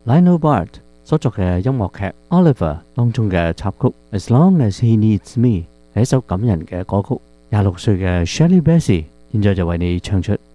Lionel Bart 所作嘅音樂劇《Oliver》當中嘅插曲《As Long As He Needs Me》係一首感人嘅歌曲。26歲嘅 Shirley Bassey 現在就為你唱出